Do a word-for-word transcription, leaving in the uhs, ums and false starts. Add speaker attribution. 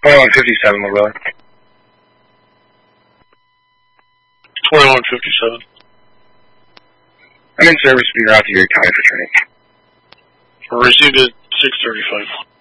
Speaker 1: twenty-one fifty-seven, my brother.
Speaker 2: twenty-one fifty-seven.
Speaker 1: I'm in service. Be routed to your county for training.
Speaker 2: Received at six thirty-five.